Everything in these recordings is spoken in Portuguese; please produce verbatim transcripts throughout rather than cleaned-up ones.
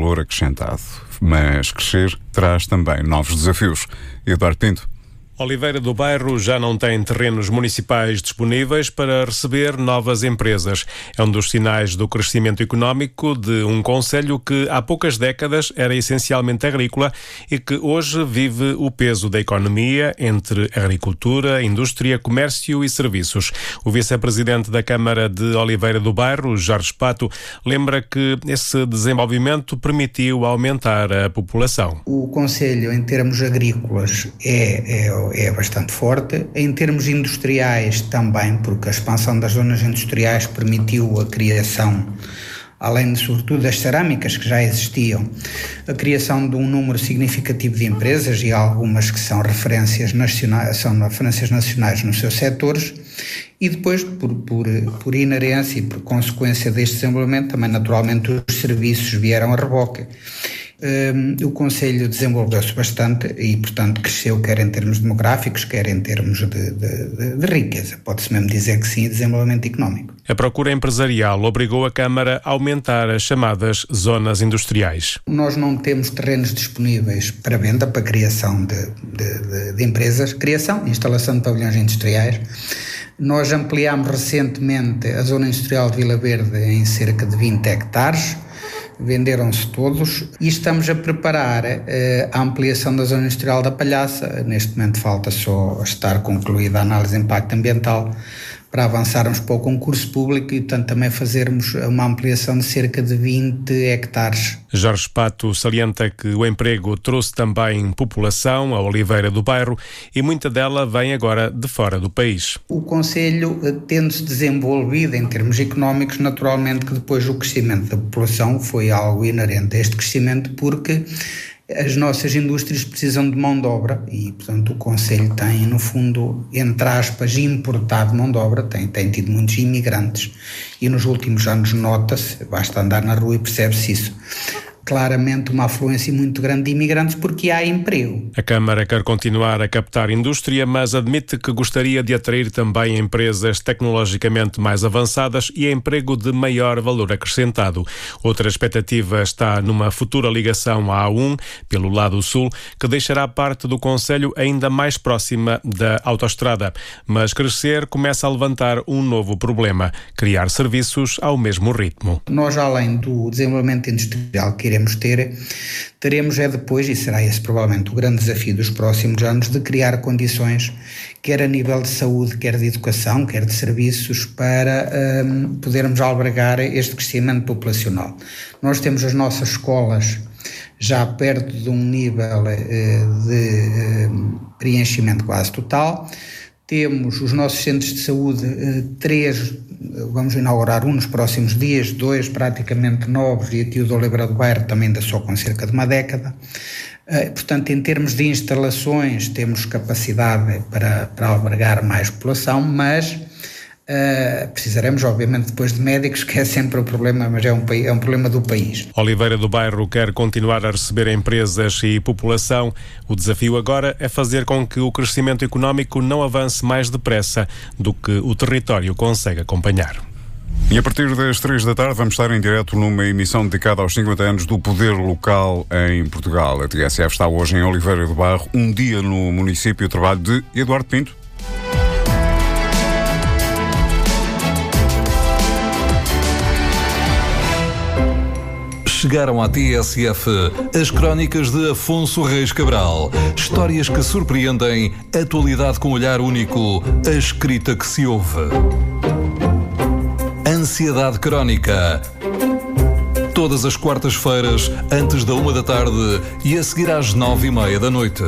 valor acrescentado. Mas crescer traz também novos desafios. Eduardo Pinto. Oliveira do Bairro já não tem terrenos municipais disponíveis para receber novas empresas. É um dos sinais do crescimento económico de um concelho que há poucas décadas era essencialmente agrícola e que hoje vive o peso da economia entre agricultura, indústria, comércio e serviços. O vice-presidente da Câmara de Oliveira do Bairro, Jorge Pato, lembra que esse desenvolvimento permitiu aumentar a população. O concelho, em termos agrícolas, é, é é bastante forte. Em termos industriais também, porque a expansão das zonas industriais permitiu a criação, além de, sobretudo, das cerâmicas que já existiam, a criação de um número significativo de empresas e algumas que são referências nacionais, são referências nacionais nos seus setores, e depois, por, por, por inerência e por consequência deste desenvolvimento, também naturalmente os serviços vieram a reboque. Um, o concelho desenvolveu-se bastante e, portanto, cresceu quer em termos demográficos, quer em termos de, de, de, de riqueza. Pode-se mesmo dizer que sim, desenvolvimento económico. A procura empresarial obrigou a Câmara a aumentar as chamadas zonas industriais. Nós não temos terrenos disponíveis para venda, para criação de, de, de, de empresas, criação e instalação de pavilhões industriais. Nós ampliámos recentemente a zona industrial de Vila Verde em cerca de vinte hectares. Venderam-se todos e estamos a preparar uh, a ampliação da zona industrial da Palhaça. Neste momento falta só estar concluída a análise de impacto ambiental para avançarmos para o concurso público e, portanto, também fazermos uma ampliação de cerca de vinte hectares. Jorge Pato salienta que o emprego trouxe também população a Oliveira do Bairro e muita dela vem agora de fora do país. O concelho, tendo-se desenvolvido em termos económicos, naturalmente que depois o crescimento da população foi algo inerente a este crescimento, porque as nossas indústrias precisam de mão de obra e, portanto, o concelho tem, no fundo, entre aspas, importado mão de obra, tem, tem tido muitos imigrantes e nos últimos anos nota-se, basta andar na rua e percebe-se isso, claramente uma afluência muito grande de imigrantes porque há emprego. A Câmara quer continuar a captar indústria, mas admite que gostaria de atrair também empresas tecnologicamente mais avançadas e emprego de maior valor acrescentado. Outra expectativa está numa futura ligação à A um, pelo lado sul, que deixará parte do concelho ainda mais próxima da autoestrada. Mas crescer começa a levantar um novo problema: criar serviços ao mesmo ritmo. Nós, além do desenvolvimento industrial que iremos ter, teremos é depois, e será esse provavelmente o grande desafio dos próximos anos, de criar condições, quer a nível de saúde, quer de educação, quer de serviços, para um, podermos albergar este crescimento populacional. Nós temos as nossas escolas já perto de um nível uh, de uh, preenchimento quase total. Temos os nossos centros de saúde, uh, três, vamos inaugurar um nos próximos dias, dois praticamente novos, e aqui o de Oliveira do Bairro também ainda só com cerca de uma década. Uh, portanto, em termos de instalações, temos capacidade para, para albergar mais população, mas Uh, precisaremos, obviamente, depois de médicos, que é sempre o problema, mas é um, é um problema do país. Oliveira do Bairro quer continuar a receber empresas e população. O desafio agora é fazer com que o crescimento económico não avance mais depressa do que o território consegue acompanhar. E a partir das três da tarde vamos estar em direto numa emissão dedicada aos cinquenta anos do poder local em Portugal. A T S F está hoje em Oliveira do Bairro, um dia no município, o trabalho de Eduardo Pinto. Chegaram à T S F as crónicas de Afonso Reis Cabral. Histórias que surpreendem, atualidade com olhar único, a escrita que se ouve. Ansiedade Crónica. Todas as quartas-feiras, antes da uma da tarde e a seguir às nove e meia da noite.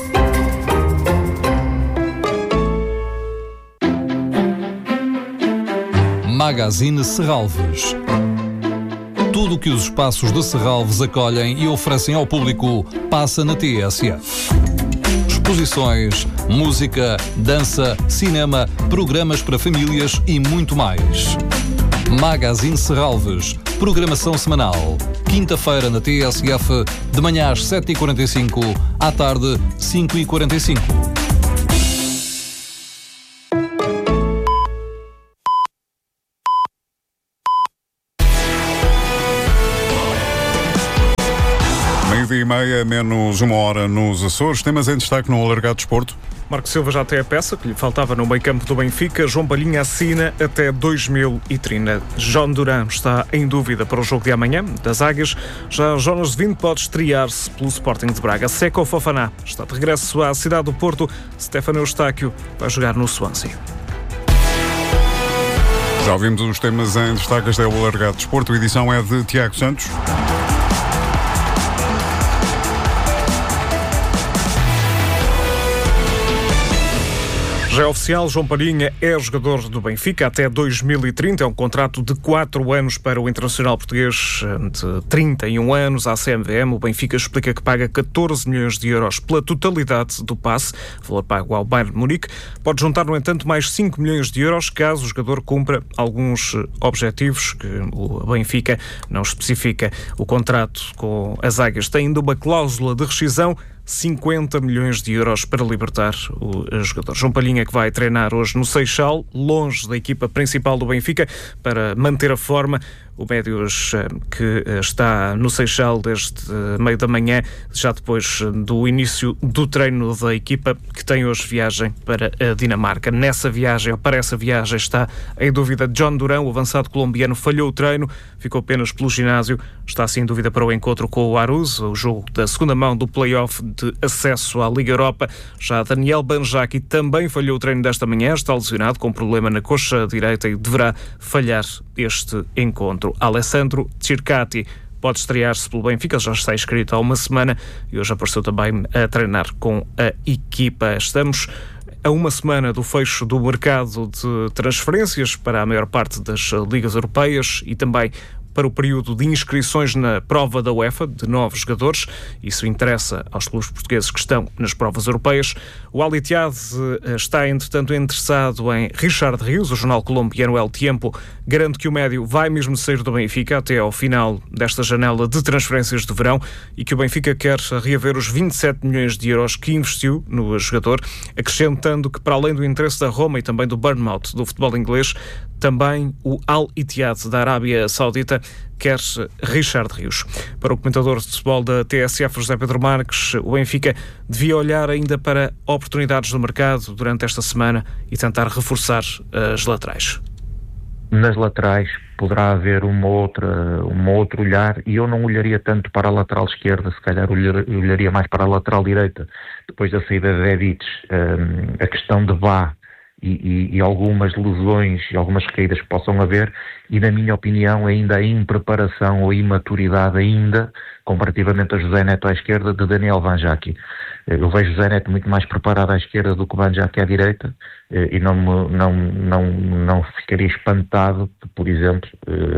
Magazine Serralves. Tudo o que os espaços de Serralves acolhem e oferecem ao público passa na T S F. Exposições, música, dança, cinema, programas para famílias e muito mais. Magazine Serralves, programação semanal. Quinta-feira na T S F, de manhã às sete e quarenta e cinco, à tarde cinco e quarenta e cinco. meio-dia e meia, menos uma hora nos Açores. Temas em destaque no Alargado Desporto. Marco Silva já tem a peça que lhe faltava no meio-campo do Benfica. João Palhinha assina até dois mil e trinta. John Duran está em dúvida para o jogo de amanhã, das Águias. Já Jonas de Vinto pode estrear-se pelo Sporting de Braga. Seko Fofana está de regresso à cidade do Porto. Stefano Eustáquio vai jogar no Swansea. Já ouvimos os temas em destaque. Este é o Alargado Desporto. A edição é de Tiago Santos. Já é oficial, João Palhinha é jogador do Benfica até dois mil e trinta. É um contrato de quatro anos para o internacional português de trinta e um anos. À C M V M, o Benfica explica que paga catorze milhões de euros pela totalidade do passe, valor pago ao Bayern de Munique. Pode juntar, no entanto, mais cinco milhões de euros caso o jogador cumpra alguns objetivos que o Benfica não especifica. O contrato com as Águias tem ainda uma cláusula de rescisão, cinquenta milhões de euros para libertar o jogador. João Palhinha, que vai treinar hoje no Seixal, longe da equipa principal do Benfica, para manter a forma. O médio que está no Seixal desde meio da manhã, já depois do início do treino da equipa, que tem hoje viagem para a Dinamarca. Nessa viagem, ou para essa viagem, está em dúvida John Duran. O avançado colombiano falhou o treino, ficou apenas pelo ginásio. Está assim em dúvida para o encontro com o Aarhus, o jogo da segunda mão do play-off de acesso à Liga Europa. Já Daniel Banjaki também falhou o treino desta manhã, está lesionado com problema na coxa direita e deverá falhar este encontro. Alessandro Circati pode estrear-se pelo Benfica, já está inscrito há uma semana e hoje apareceu também a treinar com a equipa. Estamos a uma semana do fecho do mercado de transferências para a maior parte das ligas europeias e também para o período de inscrições na prova da UEFA de novos jogadores. Isso interessa aos clubes portugueses que estão nas provas europeias. O Al Ittihad está, entretanto, interessado em Richard Rios. O jornal colombiano El Tiempo garante que o médio vai mesmo sair do Benfica até ao final desta janela de transferências de verão e que o Benfica quer reaver os vinte e sete milhões de euros que investiu no jogador, acrescentando que, para além do interesse da Roma e também do Bournemouth do futebol inglês, também o Al Ittihad da Arábia Saudita quer Richard Rios. Para o comentador de futebol da T S F, José Pedro Marques, o Benfica devia olhar ainda para oportunidades do mercado durante esta semana e tentar reforçar as laterais. Nas laterais poderá haver uma outra, um outro olhar, e eu não olharia tanto para a lateral esquerda, se calhar olharia mais para a lateral direita. Depois da saída de Edic, um, a questão de Bá E, e, e algumas lesões e algumas recaídas que possam haver, e na minha opinião ainda a impreparação ou a imaturidade ainda, comparativamente a José Neto à esquerda, de Daniel Banjaki. Eu vejo José Neto muito mais preparado à esquerda do que o Banjaki à direita, e não, me, não, não, não ficaria espantado que, por exemplo,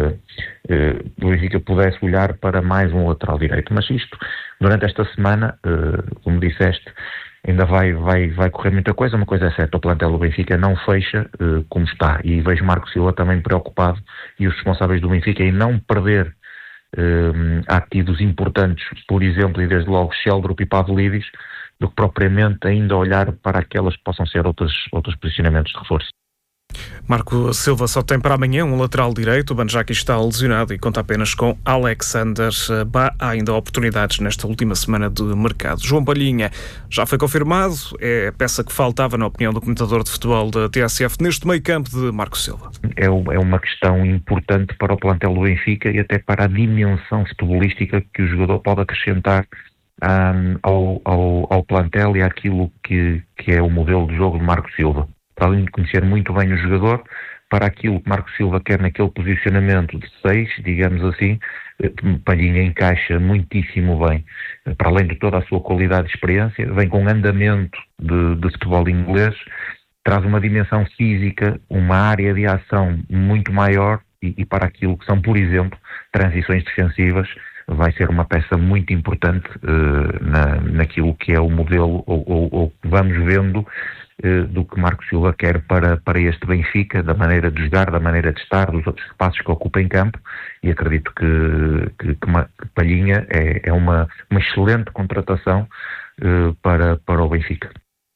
o Benfica pudesse olhar para mais um lateral direito. Mas isto, durante esta semana, como disseste, ainda vai, vai, vai correr muita coisa. Uma coisa é certa, o plantel do Benfica não fecha uh, como está, e vejo Marco Silva também preocupado e os responsáveis do Benfica em não perder uh, ativos importantes, por exemplo, e desde logo Sheldrup e Pavlidis, do que propriamente ainda olhar para aquelas que possam ser outros, outros posicionamentos de reforço. Marco Silva só tem para amanhã um lateral direito. O Banjaki está lesionado e conta apenas com Alexander Bá. Há ainda oportunidades nesta última semana de mercado. João Palhinha já foi confirmado, é a peça que faltava, na opinião do comentador de futebol da T S F, neste meio campo de Marco Silva. É, é uma questão importante para o plantel do Benfica e até para a dimensão futebolística que o jogador pode acrescentar um, ao, ao, ao plantel e àquilo que, que é o modelo de jogo de Marco Silva. Para além de conhecer muito bem o jogador, para aquilo que Marco Silva quer naquele posicionamento de seis, digamos assim, Palhinha encaixa muitíssimo bem. Para além de toda a sua qualidade e experiência, vem com andamento de, de futebol inglês, traz uma dimensão física, uma área de ação muito maior e, e para aquilo que são, por exemplo, transições defensivas, vai ser uma peça muito importante uh, na, naquilo que é o modelo, ou, ou, ou que vamos vendo do que Marco Silva quer para, para este Benfica, da maneira de jogar, da maneira de estar, dos outros espaços que ocupa em campo, e acredito que, que, que Palhinha é, é uma, uma excelente contratação uh, para, para o Benfica.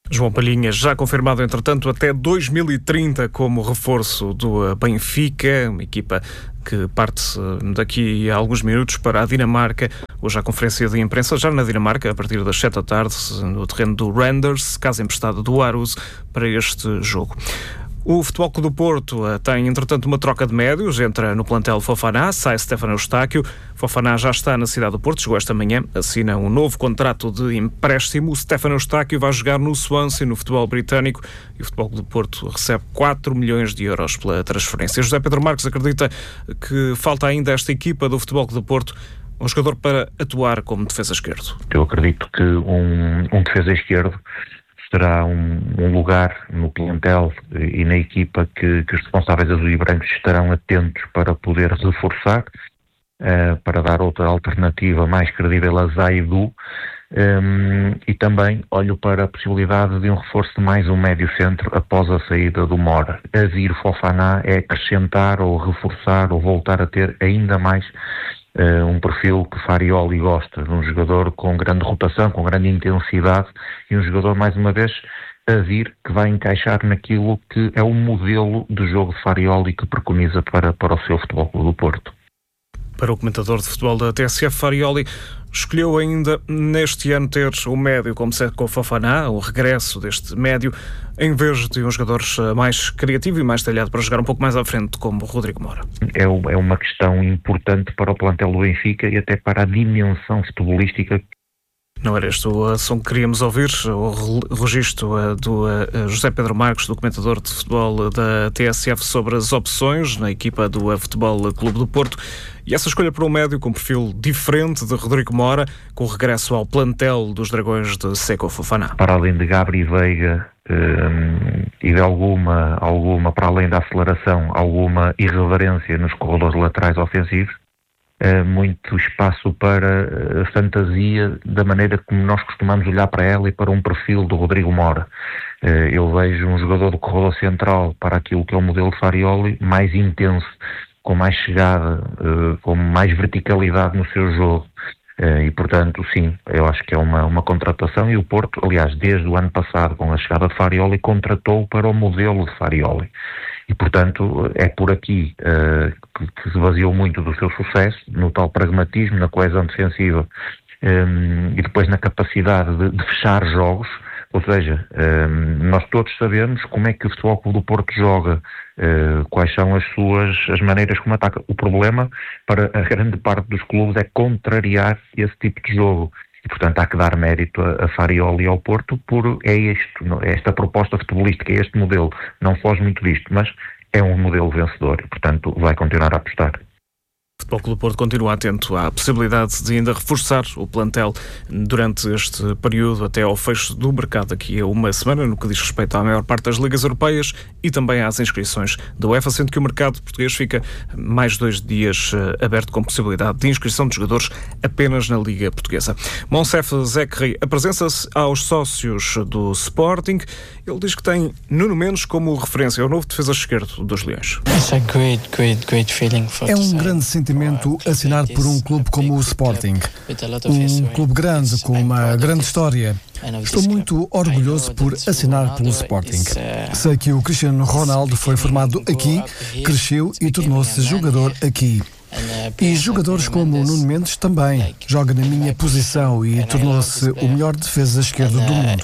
João Palhinha, já confirmado, entretanto, até dois mil e trinta como reforço do Benfica, uma equipa que parte daqui a alguns minutos para a Dinamarca. Hoje a conferência de imprensa já na Dinamarca, a partir das sete da tarde, no terreno do Randers, casa emprestada do Aarhus, para este jogo. O Futebol Clube do Porto tem, entretanto, uma troca de médios. Entra no plantel Fofana, sai Stefano Eustáquio. Fofana já está na cidade do Porto, chegou esta manhã, assina um novo contrato de empréstimo. Stefano Eustáquio vai jogar no Swansea, no futebol britânico, e o Futebol Clube do Porto recebe quatro milhões de euros pela transferência. José Pedro Marques acredita que falta ainda esta equipa do Futebol Clube do Porto um jogador para atuar como defesa esquerdo. Eu acredito que um, um defesa esquerdo será um, um lugar no plantel e na equipa que, que os responsáveis azuis e brancos estarão atentos para poder reforçar, uh, para dar outra alternativa mais credível a Zaidu, um, e também olho para a possibilidade de um reforço de mais um médio centro após a saída do Mora. A vir Fofana é acrescentar ou reforçar ou voltar a ter ainda mais Uh, um perfil que Farioli gosta, de um jogador com grande rotação, com grande intensidade, e um jogador, mais uma vez, a vir, que vai encaixar naquilo que é o modelo de jogo de Farioli que preconiza para, para o seu Futebol Clube do Porto. Para o comentador de futebol da T S F, Farioli escolheu ainda neste ano ter o médio como Seko Fofana, o regresso deste médio, em vez de um jogador mais criativo e mais talhado para jogar um pouco mais à frente, como Rodrigo Mora. É, é uma questão importante para o plantel do Benfica e até para a dimensão futebolística. Não era este o som que queríamos ouvir, o registro do José Pedro Marques, do comentador de futebol da T S F, sobre as opções na equipa do Futebol Clube do Porto. E essa escolha por um médio com perfil diferente de Rodrigo Mora, com o regresso ao plantel dos Dragões de Seko Fofana. Para além de Gabri Veiga um, e de alguma, alguma, para além da aceleração, alguma irreverência nos corredores laterais ofensivos, Uh, muito espaço para a fantasia da maneira como nós costumamos olhar para ela e para um perfil do Rodrigo Mora. Uh, eu vejo um jogador do corredor central para aquilo que é o modelo de Farioli, mais intenso, com mais chegada, uh, com mais verticalidade no seu jogo. Uh, e, portanto, sim, eu acho que é uma, uma contratação, e o Porto, aliás, desde o ano passado, com a chegada de Farioli, contratou para o modelo de Farioli. E, portanto, é por aqui uh, que, que se baseou muito do seu sucesso, no tal pragmatismo, na coesão defensiva, um, e depois na capacidade de, de fechar jogos. Ou seja, um, nós todos sabemos como é que o Futebol Clube do Porto joga, uh, quais são as suas as maneiras como ataca. O problema para a grande parte dos clubes é contrariar esse tipo de jogo. E, portanto, há que dar mérito a, a Farioli e ao Porto por é isto, é esta proposta futebolística, é este modelo. Não foge muito disto, mas é um modelo vencedor e, portanto, vai continuar a apostar. O Futebol Clube do Porto continua atento à possibilidade de ainda reforçar o plantel durante este período até ao fecho do mercado daqui a uma semana, no que diz respeito à maior parte das ligas europeias e também às inscrições da UEFA, sendo que o mercado português fica mais dois dias aberto com possibilidade de inscrição de jogadores apenas na Liga Portuguesa. Monsef Zekri apresenta-se aos sócios do Sporting. Ele diz que tem Nuno Mendes como referência, é o novo defesa esquerdo dos Leões. É um grande sentimento assinar por um clube como o Sporting, um clube grande, com uma grande história. Estou muito orgulhoso por assinar pelo Sporting. Sei que o Cristiano Ronaldo foi formado aqui, cresceu e tornou-se jogador aqui. E jogadores como o Nuno Mendes também. Joga na minha posição e tornou-se o melhor defesa esquerdo do mundo.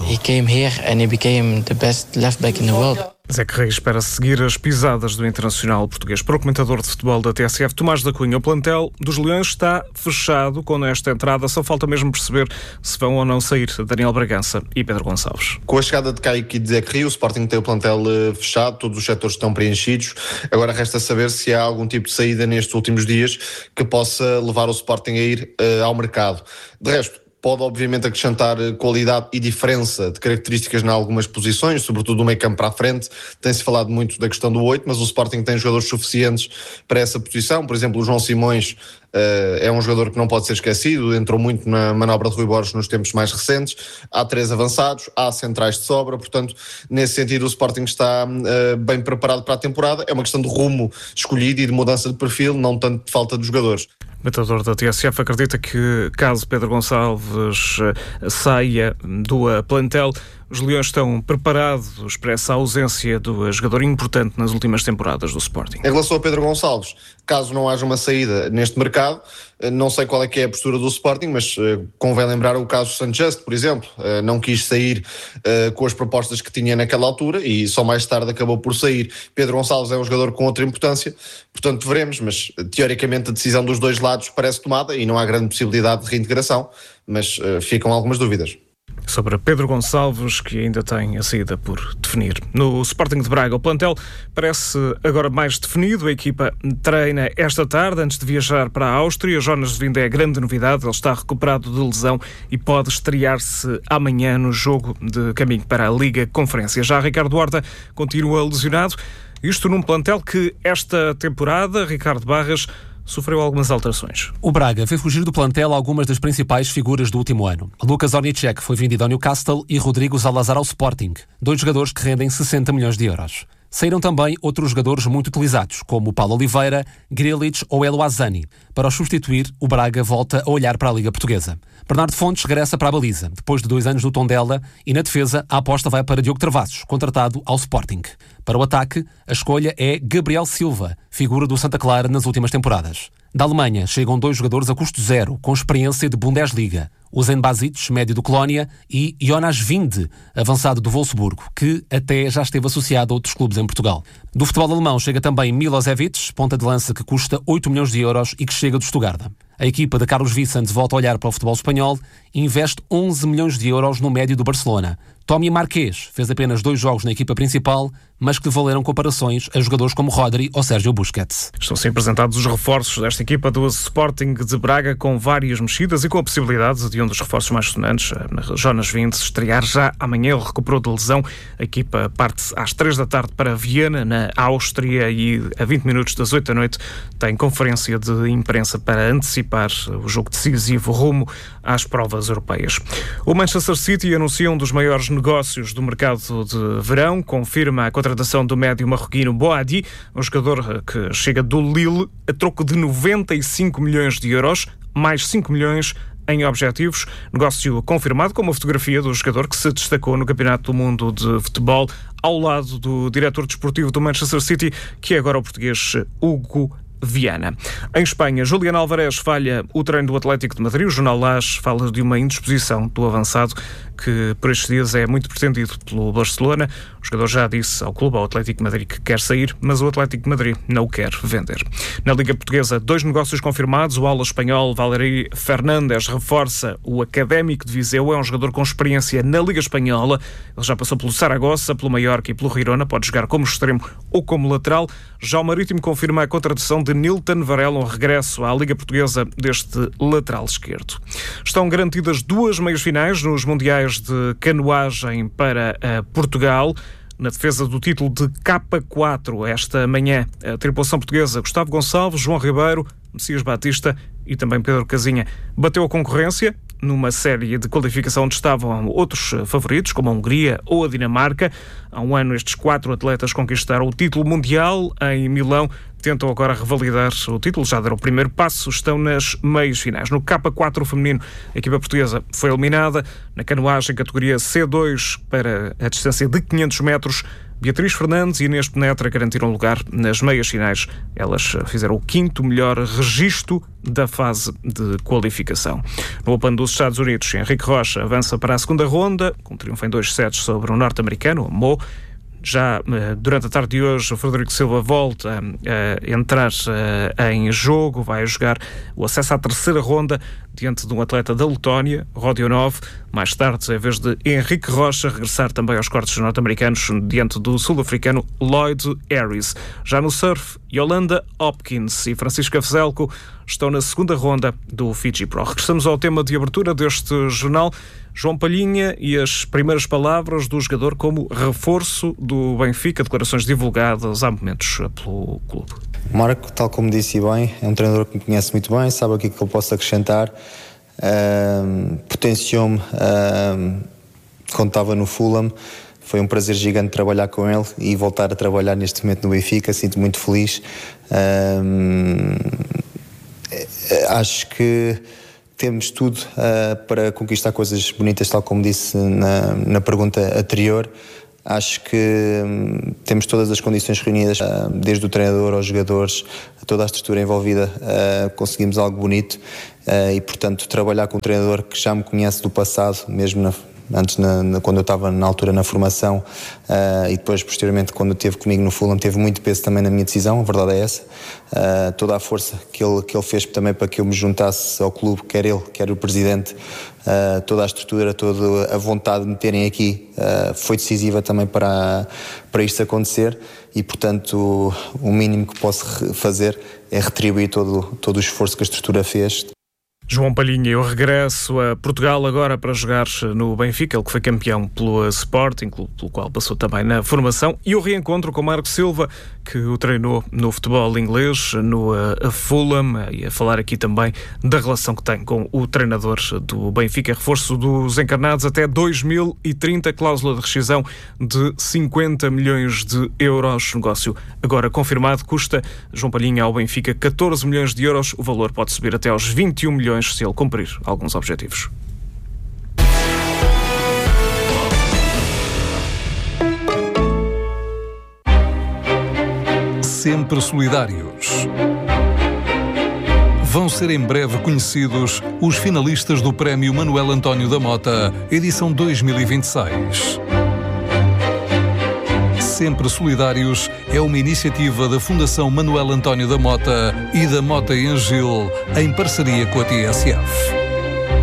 Zé Reis espera seguir as pisadas do internacional português. Para o comentador de futebol da T S F, Tomás da Cunha, o plantel dos Leões está fechado com esta entrada. Só falta mesmo perceber se vão ou não sair Daniel Bragança e Pedro Gonçalves. Com a chegada de Kaique e de Zé Reis, o Sporting tem o plantel fechado, todos os setores estão preenchidos. Agora resta saber se há algum tipo de saída nestes últimos dias que possa levar o Sporting a ir uh, ao mercado. De resto, pode obviamente acrescentar qualidade e diferença de características em algumas posições, sobretudo do meio campo para a frente. Tem-se falado muito da questão do oito, mas o Sporting tem jogadores suficientes para essa posição. Por exemplo, o João Simões uh, é um jogador que não pode ser esquecido, entrou muito na manobra de Rui Borges nos tempos mais recentes. Há três avançados, há centrais de sobra, portanto, nesse sentido o Sporting está uh, bem preparado para a temporada. É uma questão de rumo escolhido e de mudança de perfil, não tanto de falta de jogadores. O comentador da T S F acredita que, caso Pedro Gonçalves saia do plantel, os Leões estão preparados para essa ausência do jogador importante nas últimas temporadas do Sporting? Em relação a Pedro Gonçalves, caso não haja uma saída neste mercado, não sei qual é que é a postura do Sporting, mas uh, convém lembrar o caso Sanchez, por exemplo. Uh, não quis sair uh, com as propostas que tinha naquela altura e só mais tarde acabou por sair. Pedro Gonçalves é um jogador com outra importância, portanto veremos, mas teoricamente a decisão dos dois lados parece tomada e não há grande possibilidade de reintegração, mas uh, ficam algumas dúvidas. Sobre Pedro Gonçalves, que ainda tem a saída por definir. No Sporting de Braga, o plantel parece agora mais definido. A equipa treina esta tarde, antes de viajar para a Áustria. Jonas de Vinde é a grande novidade. Ele está recuperado de lesão e pode estrear-se amanhã no jogo de caminho para a Liga Conferência. Já Ricardo Horta continua lesionado. Isto num plantel que esta temporada, Ricardo Barras, sofreu algumas alterações. O Braga fez fugir do plantel algumas das principais figuras do último ano. Lucas Ornicek foi vendido ao Newcastle e Rodrigo Zalazar ao Sporting, dois jogadores que rendem sessenta milhões de euros. Saíram também outros jogadores muito utilizados, como Paulo Oliveira, Grealish ou El Ouazzani. Para os substituir, o Braga volta a olhar para a Liga Portuguesa. Bernardo Fontes regressa para a baliza, depois de dois anos do Tondela, e na defesa a aposta vai para Diogo Travassos, contratado ao Sporting. Para o ataque, a escolha é Gabriel Silva, figura do Santa Clara nas últimas temporadas. Da Alemanha chegam dois jogadores a custo zero, com experiência de Bundesliga. Usain Basic, médio do Colónia, e Jonas Winde, avançado do Wolfsburgo, que até já esteve associado a outros clubes em Portugal. Do futebol alemão chega também Milosevic, ponta de lança que custa oito milhões de euros e que chega do Stuttgart. A equipa de Carlos Vicente volta a olhar para o futebol espanhol e investe onze milhões de euros no médio do Barcelona. Tommy Marquês fez apenas dois jogos na equipa principal, mas que lhe valeram comparações a jogadores como Rodri ou Sérgio Busquets. Estão sim apresentados os reforços desta equipa do Sporting de Braga, com várias mexidas e com a possibilidade de um dos reforços mais sonantes, Jonas Winde, estrear já amanhã. Ele recuperou de lesão. A equipa parte às três da tarde para Viena, na Áustria, e a vinte minutos das oito da noite tem conferência de imprensa para antecipar o jogo decisivo rumo às provas europeias. O Manchester City anuncia um dos maiores negócios do mercado de verão, confirma a contratação do médio marroquino Boadi, um jogador que chega do Lille a troco de noventa e cinco milhões de euros, mais cinco milhões em objetivos. Negócio confirmado com uma fotografia do jogador que se destacou no Campeonato do Mundo de Futebol, ao lado do diretor desportivo do Manchester City, que é agora o português Hugo Viana. Em Espanha, Julián Álvarez falha o treino do Atlético de Madrid. O jornal Las fala de uma indisposição do avançado, que por estes dias é muito pretendido pelo Barcelona. O jogador já disse ao clube, ao Atlético de Madrid, que quer sair, mas o Atlético de Madrid não o quer vender. Na Liga Portuguesa, dois negócios confirmados. O ala espanhol Valeri Fernández reforça o Académico de Viseu. É um jogador com experiência na Liga Espanhola. Ele já passou pelo Saragossa, pelo Mallorca e pelo Girona. Pode jogar como extremo ou como lateral. Já o Marítimo confirma a contratação de Nilton Varela, um regresso à Liga Portuguesa deste lateral esquerdo. Estão garantidas duas meias-finais nos Mundiais de Canoagem para Portugal. Na defesa do título de K quatro, esta manhã, a tripulação portuguesa Gustavo Gonçalves, João Ribeiro, Messias Batista e também Pedro Casinha bateu a concorrência numa série de qualificação onde estavam outros favoritos, como a Hungria ou a Dinamarca. Há um ano estes quatro atletas conquistaram o título mundial em Milão. Tentam agora revalidar o título, já deram o primeiro passo, estão nas meias finais. No K quatro feminino, a equipa portuguesa foi eliminada. Na canoagem, categoria C dois, para a distância de quinhentos metros, Beatriz Fernandes e Inês Penetra garantiram lugar nas meias finais. Elas fizeram o quinto melhor registro da fase de qualificação. No Open dos Estados Unidos, Henrique Rocha avança para a segunda ronda, com triunfo em dois sets sobre o norte-americano, Mo. Já durante a tarde de hoje, o Frederico Silva volta a entrar em jogo, vai jogar o acesso à terceira ronda diante de um atleta da Letónia, Rodionov. Mais tarde, em vez de Henrique Rocha regressar também aos cortes norte-americanos diante do sul-africano Lloyd Harris. Já no surf, Yolanda Hopkins e Francisca Veselko estão na segunda ronda do Fiji Pro. Regressamos ao tema de abertura deste jornal. João Palhinha e as primeiras palavras do jogador como reforço do Benfica, declarações divulgadas há momentos pelo clube. Marco, tal como disse bem, é um treinador que me conhece muito bem, sabe aquilo que eu posso acrescentar, uh, potenciou-me uh, quando estava no Fulham. Foi um prazer gigante trabalhar com ele e voltar a trabalhar neste momento no Benfica, sinto muito feliz. Uh, acho que temos tudo uh, para conquistar coisas bonitas, tal como disse na, na pergunta anterior. Acho que hum, temos todas as condições reunidas, uh, desde o treinador aos jogadores, toda a estrutura envolvida, uh, conseguimos algo bonito uh, e, portanto, trabalhar com um treinador que já me conhece do passado, mesmo na, antes na, na, quando eu estava na altura na formação uh, e depois, posteriormente, quando esteve comigo no Fulham, teve muito peso também na minha decisão, a verdade é essa. Uh, toda a força que ele, que ele fez também para que eu me juntasse ao clube, quer ele, quer o presidente, uh, toda a estrutura, toda a vontade de me terem aqui uh, foi decisiva também para, para isto acontecer e, portanto, o, o mínimo que posso fazer é retribuir todo, todo o esforço que a estrutura fez. João Palhinha, eu regresso a Portugal agora para jogar no Benfica, ele que foi campeão pelo Sporting, pelo qual passou também na formação, e o reencontro com Marco Silva, que o treinou no futebol inglês, no Fulham, e a falar aqui também da relação que tem com o treinador do Benfica, reforço dos encarnados até dois mil e trinta, cláusula de rescisão de cinquenta milhões de euros, negócio agora confirmado, custa João Palhinha ao Benfica catorze milhões de euros, o valor pode subir até aos vinte e um milhões se ele cumprir alguns objetivos. Sempre solidários. Vão ser em breve conhecidos os finalistas do Prémio Manuel António da Mota, edição dois mil e vinte e seis. Sempre Solidários é uma iniciativa da Fundação Manuel António da Mota e da Mota em Gil, em parceria com a T S F.